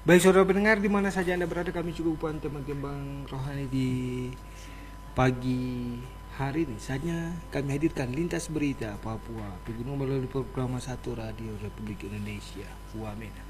Baik saudara pendengar di mana saja Anda berada, kami cukup tembang-tembang rohani di pagi hari ini. Saatnya kami hadirkan Lintas Berita Papua Pegunungan melalui program 1 Radio Republik Indonesia. Wamen.